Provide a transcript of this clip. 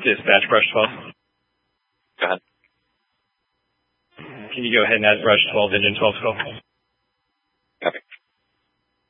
Dispatch brush 12. Go ahead. Can you go ahead and add brush 12, engine 12 still?